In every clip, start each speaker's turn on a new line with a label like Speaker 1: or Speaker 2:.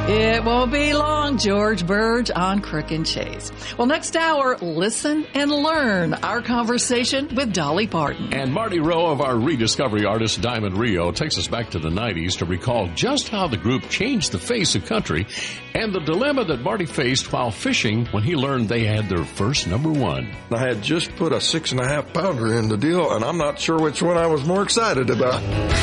Speaker 1: It won't be long, George Burge on Crook and Chase. Well, next hour, listen and learn our conversation with Dolly Parton.
Speaker 2: And Marty Rowe of our rediscovery artist Diamond Rio takes us back to the 90s to recall just how the group changed the face of country and the dilemma that Marty faced while fishing when he learned they had their first number one.
Speaker 3: I had just put a 6.5 pounder in the deal, and I'm not sure which one I was more excited about.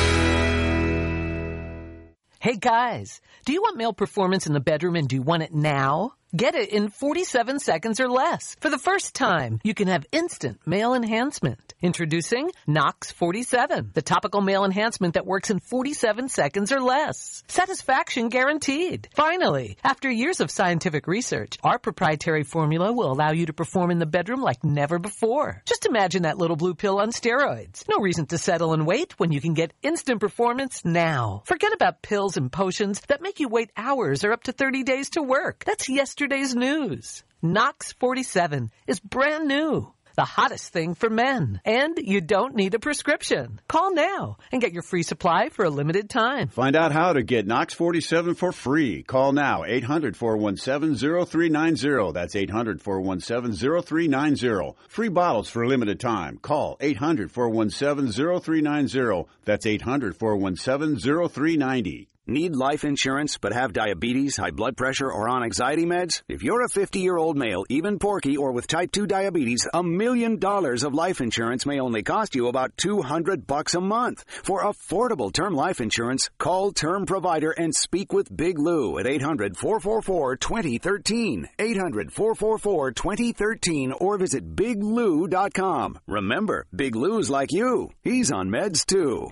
Speaker 4: Hey guys, do you want male performance in the bedroom and do you want it now? Get it in 47 seconds or less. For the first time, you can have instant male enhancement. Introducing Knox 47, the topical male enhancement that works in 47 seconds or less. Satisfaction guaranteed. Finally, after years of scientific research, our proprietary formula will allow you to perform in the bedroom like never before. Just imagine that little blue pill on steroids. No reason to settle and wait when you can get instant performance now. Forget about pills and potions that make you wait hours or up to 30 days to work. That's yesterday's news. Knox 47 is brand new. The hottest thing for men. And you don't need a prescription. Call now and get your free supply for a limited time.
Speaker 5: Find out how to get Knox 47 for free. Call now, 800-417-0390. That's 800-417-0390. Free bottles for a limited time. Call 800-417-0390. That's 800-417-0390.
Speaker 6: Need life insurance but have diabetes, high blood pressure, or on anxiety meds? If you're a 50-year-old male, even porky, or with type 2 diabetes, $1 million of life insurance may only cost you about $200 a month. For affordable term life insurance, call Term Provider and speak with Big Lou at 800-444-2013, 800-444-2013, or visit BigLou.com. Remember, Big Lou's like you. He's on meds too.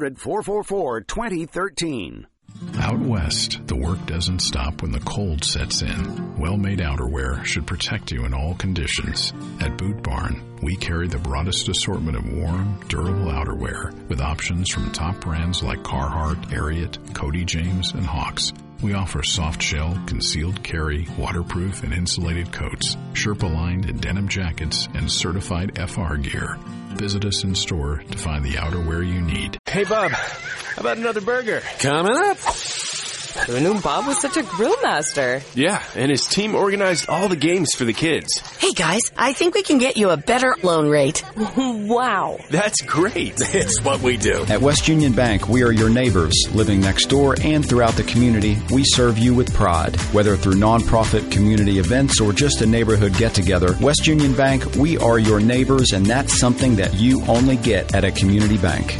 Speaker 6: 800-444-2013.
Speaker 7: Out west, the work doesn't stop when the cold sets in. Well-made outerwear should protect you in all conditions. At Boot Barn, we carry the broadest assortment of warm, durable outerwear with options from top brands like Carhartt, Ariat, Cody James, and Hawks. We offer soft shell, concealed carry, waterproof and insulated coats, Sherpa-lined and denim jackets, and certified FR gear. Visit us in store to find the outerwear you need.
Speaker 8: Hey, Bob, how about another burger?
Speaker 9: Coming up. Who knew Bob was such a grill master?
Speaker 8: Yeah, and his team organized all the games for the kids.
Speaker 10: Hey, guys, I think we can get you a better loan rate.
Speaker 9: Wow.
Speaker 8: That's great.
Speaker 11: It's what we do.
Speaker 12: At West Union Bank, we are your neighbors. Living next door and throughout the community, we serve you with pride. Whether through nonprofit community events or just a neighborhood get-together, West Union Bank, we are your neighbors, and that's something that you only get at a community bank.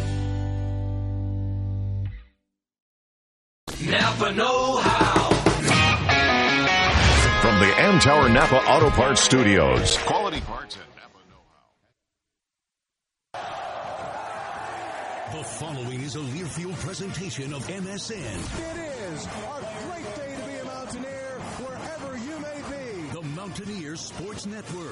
Speaker 13: Napa know-how.
Speaker 14: From the Antower Napa Auto Parts Studios. Quality parts at Napa
Speaker 15: know-how. The following is a Learfield presentation of MSN.
Speaker 16: It is a great day to be a Mountaineer, wherever you may be.
Speaker 15: The Mountaineers Sports Network.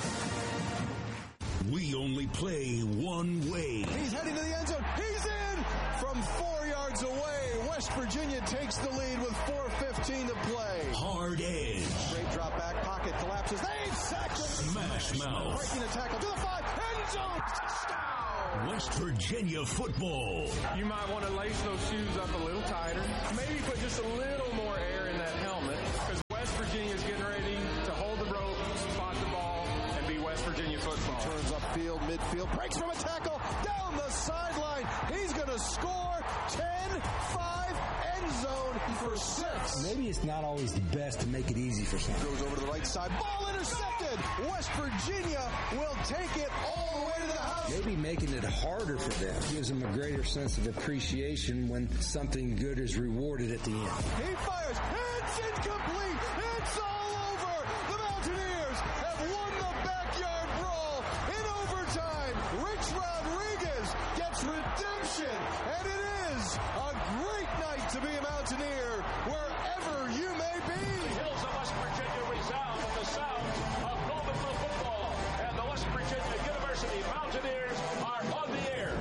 Speaker 15: We only play one way.
Speaker 16: He's heading to the end zone. He's in from 4 yards away. West Virginia takes the lead with 4:15 to play.
Speaker 15: Hard edge.
Speaker 16: Great drop back, pocket collapses. They've sacked him.
Speaker 15: Smash mouth.
Speaker 16: Breaking a tackle to the 5. End zone. Touchdown.
Speaker 15: West Virginia football.
Speaker 17: You might want to lace those shoes up a little tighter. Maybe put just a little more air in that helmet, because West Virginia's getting ready to hold the rope, spot the ball, and be West Virginia football.
Speaker 16: Turns upfield, midfield, breaks from a tackle, down the sideline. He's going to score. 10-5, end zone for 6.
Speaker 18: Maybe it's not always the best to make it easy for some.
Speaker 16: Goes over to the right side. Ball intercepted. West Virginia will take it all the way to the house.
Speaker 18: Maybe making it harder for them gives them a greater sense of appreciation when something good is rewarded at the end.
Speaker 16: He fires. It's incomplete. It's all over. The Mountaineers have won the backyard brawl in overtime. Rich Rodriguez gets redemption, and it is a great night to be a Mountaineer, wherever you may be.
Speaker 13: The hills of West Virginia resound with the sound of Golden football, and the West Virginia University Mountaineers are on the air.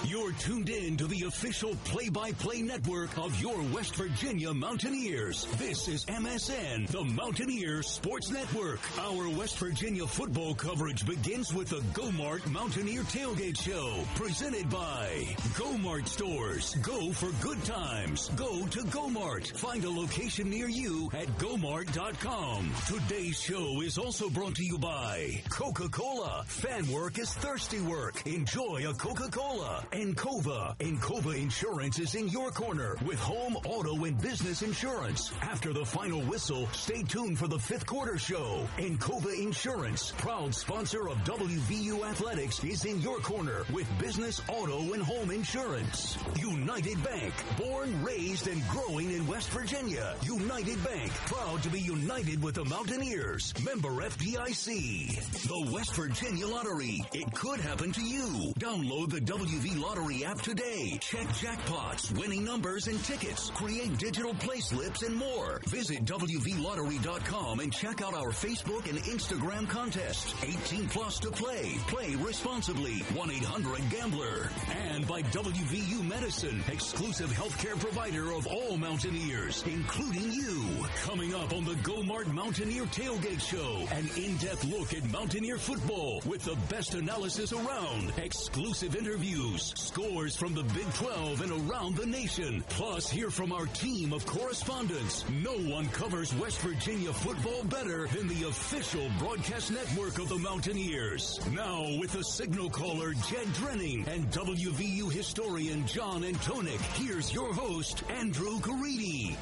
Speaker 15: You're tuned in to the official play-by-play network of your West Virginia Mountaineers. This is MSN, the Mountaineers Sports Network. Our West Virginia football coverage begins with the Go-Mart Mountaineer Tailgate Show, presented by Go-Mart Stores. Go for good times. Go to Go-Mart. Find a location near you at gomart.com. Today's show is also brought to you by Coca-Cola. Fan work is thirsty work. Enjoy a Coca-Cola. Encova. Encova Insurance is in your corner with home, auto, and business insurance. After the final whistle, stay tuned for the fifth quarter show. Encova Insurance, proud sponsor of WVU Athletics, is in your corner with business, auto, and home insurance. United Bank, born, raised, and growing in West Virginia. United Bank, proud to be united with the Mountaineers. Member FDIC. The West Virginia Lottery. It could happen to you. Download the WV Lottery app today. Check jackpots, winning numbers, and tickets. Create digital play slips and more. Visit WVLottery.com and check out our Facebook and Instagram contests. 18 plus to play. Play responsibly. 1-800-GAMBLER. And by WVU Medicine, exclusive healthcare provider of all Mountaineers, including you. Coming up on the Go-Mart Mountaineer Tailgate Show, an in-depth look at Mountaineer football with the best analysis around, exclusive interviews, scores from the Big 12 and around the nation. Plus, hear from our team of correspondents. No one covers West Virginia football better than the official broadcast network of the Mountaineers. Now, with the signal caller, Jed Drenning, and WVU historian John Antonik, here's your host, Andrew Caridi.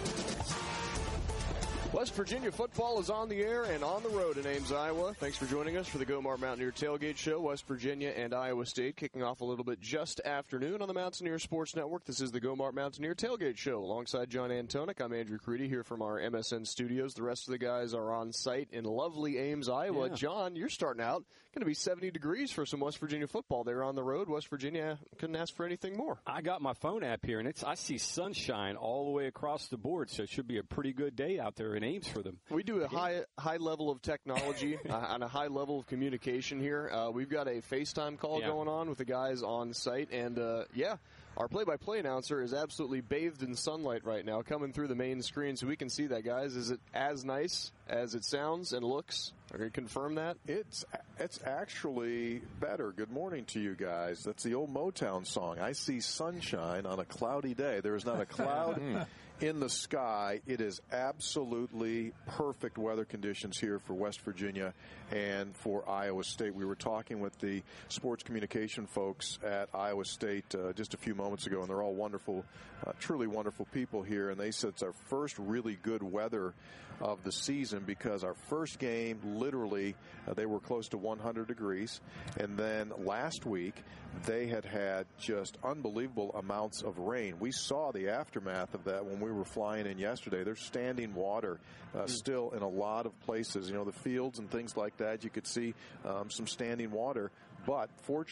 Speaker 11: West Virginia football is on the air and on the road in Ames, Iowa. Thanks for joining us for the Go-Mart Mountaineer Tailgate Show. West Virginia and Iowa State kicking off a little bit just afternoon on the Mountaineer Sports Network. This is the Go-Mart Mountaineer Tailgate Show. Alongside John Antonik, I'm Andrew Caridi here from our MSN studios. The rest of the guys are on site in lovely Ames, Iowa. Yeah. John, you're starting out. Going to be 70 degrees for some West Virginia football. They're on the road. West Virginia couldn't ask for anything more.
Speaker 19: I got my phone app here, and I see sunshine all the way across the board, so it should be a pretty good day out there in Ames for them.
Speaker 11: We do a high level of technology and a high level of communication here. We've got a FaceTime call going on with the guys on site, and our play-by-play announcer is absolutely bathed in sunlight right now, coming through the main screen, so we can see that, guys. Is it as nice as it sounds and looks? Are you confirm that?
Speaker 20: It's actually better. Good morning to you guys. That's the old Motown song. I see sunshine on a cloudy day. There is not a cloud in the sky. It is absolutely perfect weather conditions here for West Virginia and for Iowa State. We were talking with the sports communication folks at Iowa State just a few moments ago, and they're all wonderful, truly wonderful people here. And they said it's our first really good weather of the season because our first game, literally, they were close to 100 degrees. And then last week, they had just unbelievable amounts of rain. We saw the aftermath of that when we were flying in yesterday. There's standing water still in a lot of places. You know, the fields and things like that, you could see some standing water. But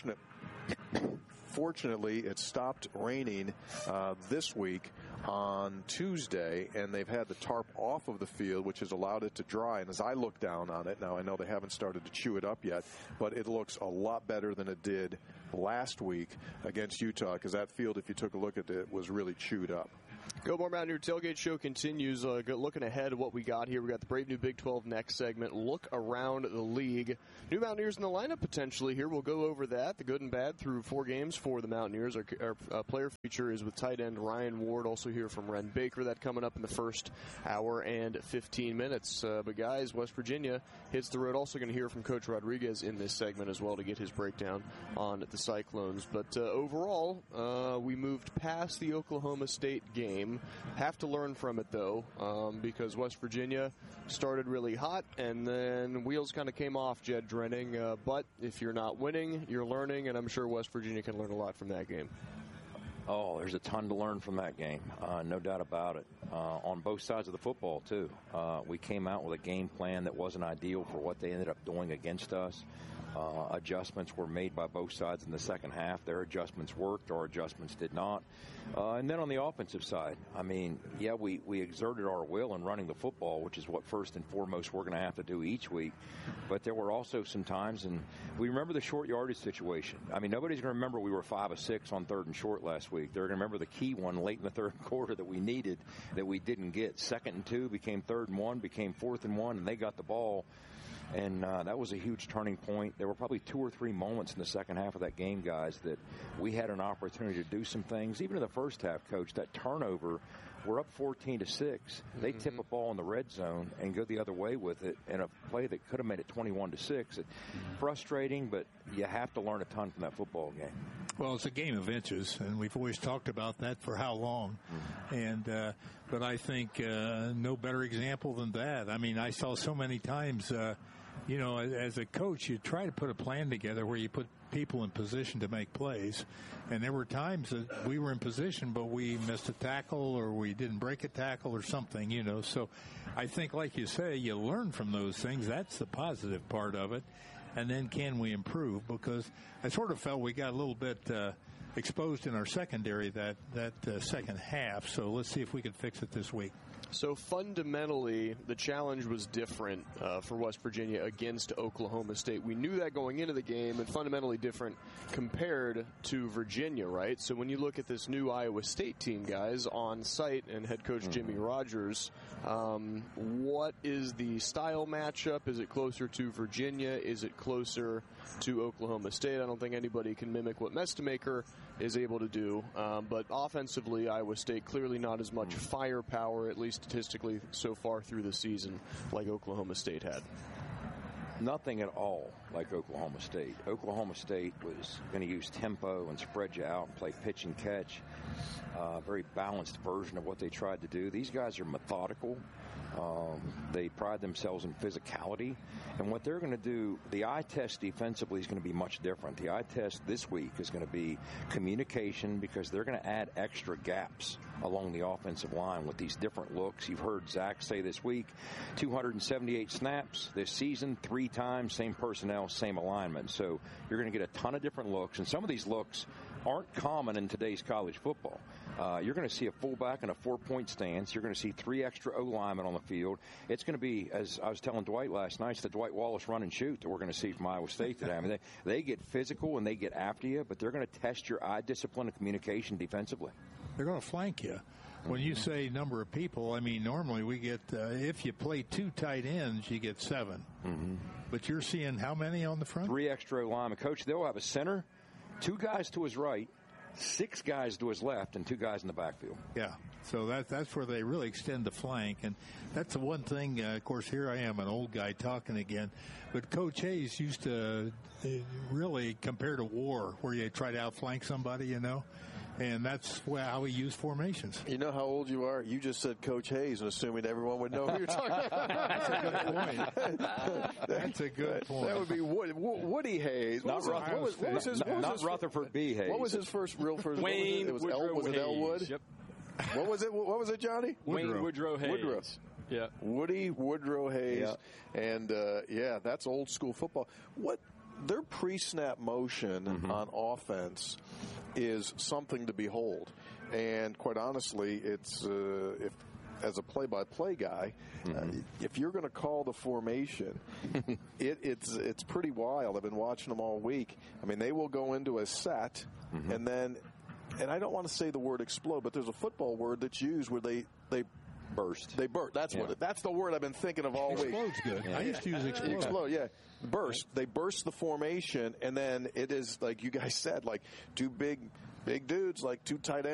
Speaker 20: fortunately, it stopped raining this week on Tuesday, and they've had the tarp off of the field, which has allowed it to dry. And as I look down on it, now I know they haven't started to chew it up yet, but it looks a lot better than it did last week against Utah, because that field, if you took a look at it, was really chewed up.
Speaker 11: Go-Mart Mountaineer Tailgate Show continues. Looking ahead at what we got here. We got the Brave New Big 12 next segment. Look around the league. New Mountaineers in the lineup potentially here. We'll go over that, the good and bad, through 4 games for the Mountaineers. Our player feature is with tight end Ryan Ward. Also hear from Ren Baker. That coming up in the first hour and 15 minutes. But guys, West Virginia hits the road. Also going to hear from Coach Rodriguez in this segment as well to get his breakdown on the Cyclones. But overall, we moved past the Oklahoma State game. Have to learn from it, though, because West Virginia started really hot, and then wheels kind of came off, Jed Drenning. But if you're not winning, you're learning, and I'm sure West Virginia can learn a lot from that game.
Speaker 21: Oh, there's a ton to learn from that game, no doubt about it, on both sides of the football, too. We came out with a game plan that wasn't ideal for what they ended up doing against us. Adjustments were made by both sides in the second half. Their adjustments worked. Our adjustments did not. And then on the offensive side, I mean, yeah, we exerted our will in running the football, which is what first and foremost we're going to have to do each week. But there were also some times, and we remember the short yardage situation. I mean, nobody's going to remember we were 5 of 6 on 3rd and short last week. They're going to remember the key one late in the third quarter that we needed that we didn't get. 2nd and 2 became 3rd and 1, became 4th and 1, and they got the ball. And that was a huge turning point. There were probably 2 or 3 moments in the second half of that game, guys, that we had an opportunity to do some things. Even in the first half, Coach, that turnover, we're up 14-6. They tip a ball in the red zone and go the other way with it in a play that could have made it 21-6. It's frustrating, but you have to learn a ton from that football game.
Speaker 1: Well, it's a game of inches, and we've always talked about that for how long. And but I think no better example than that. I mean, I saw so many times, you know, as a coach, you try to put a plan together where you put people in position to make plays. And there were times that we were in position, but we missed a tackle or we didn't break a tackle or something, you know. So I think, like you say, you learn from those things. That's the positive part of it. And then can we improve? Because I sort of felt we got a little bit exposed in our secondary that second half. So let's see if we can fix it this week.
Speaker 11: So fundamentally, the challenge was different for West Virginia against Oklahoma State. We knew that going into the game, and fundamentally different compared to Virginia, right? So when you look at this new Iowa State team, guys, on site and head coach Jimmy Rogers, what is the style matchup? Is it closer to Virginia? Is it closer to Oklahoma State? I don't think anybody can mimic what Mestemaker is able to do, but offensively, Iowa State clearly not as much firepower, at least statistically so far through the season, like Oklahoma State had.
Speaker 21: Nothing at all like Oklahoma State. Oklahoma State was going to use tempo and spread you out and play pitch and catch. Very balanced version of what they tried to do. These guys are methodical. They pride themselves in physicality. And what they're going to do, the eye test defensively is going to be much different. The eye test this week is going to be communication, because they're going to add extra gaps along the offensive line with these different looks. You've heard Zach say this week, 278 snaps this season, 3 times, same personnel, same alignment. So you're going to get a ton of different looks, and some of these looks aren't common in today's college football. You're going to see a fullback in a 4-point stance. You're going to see 3 extra O-linemen on the field. It's going to be, as I was telling Dwight last night, it's the Dwight Wallace run and shoot that we're going to see from Iowa State today. I mean, they get physical and they get after you, but they're going to test your eye discipline and communication defensively.
Speaker 1: They're going to flank you. When you say number of people, I mean, normally we get, if you play 2 tight ends, you get 7. But you're seeing how many on the front?
Speaker 21: 3 extra linemen. Coach, they'll have a center, 2 guys to his right, 6 guys to his left, and 2 guys in the backfield.
Speaker 1: Yeah, so that's where they really extend the flank. And that's the one thing, of course, here I am, an old guy talking again. But Coach Hayes used to really compare to war, where you try to outflank somebody, you know. And that's how we use formations.
Speaker 20: You know how old you are? You just said Coach Hayes, and assuming everyone would know who you're talking about.
Speaker 1: That's a good point. That's a good point.
Speaker 20: That would be Woody Hayes.
Speaker 21: Not Rutherford B. Hayes.
Speaker 20: What was his first?
Speaker 19: Wayne Woodrow Hayes.
Speaker 20: Elwood?
Speaker 19: Yep.
Speaker 20: What was it? What was it, Johnny?
Speaker 19: Wayne Woodrow Hayes.
Speaker 20: Woodrow.
Speaker 19: Yeah.
Speaker 20: Woody Woodrow Hayes. Yeah. And, that's old school football. Their pre-snap motion on offense is something to behold. And quite honestly, it's as a play-by-play guy, if you're going to call the formation, it's pretty wild. I've been watching them all week. I mean, they will go into a set, and then, and I don't want to say the word explode, but there's a football word that's used where they burst. They burst. That's that's the word I've been thinking of all week.
Speaker 1: Explode's good. Yeah. I used to use explode.
Speaker 20: Explode, yeah. Burst. They burst the formation, and then it is, like you guys said, like 2 big dudes, like 2 tight ends.